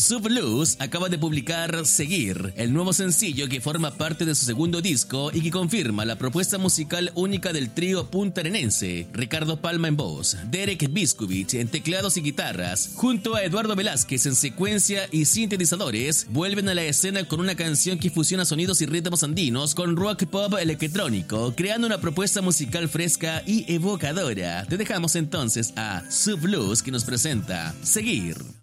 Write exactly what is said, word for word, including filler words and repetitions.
Subluz acaba de publicar Seguir, el nuevo sencillo que forma parte de su segundo disco y que confirma la propuesta musical única del trío puntarenense. Ricardo Palma en voz, Derek Biskovich en teclados y guitarras, junto a Eduardo Velázquez en secuencia y sintetizadores, vuelven a la escena con una canción que fusiona sonidos y ritmos andinos con rock pop electrónico, creando una propuesta musical fresca y evocadora. Te dejamos entonces a Subluz, que nos presenta Seguir.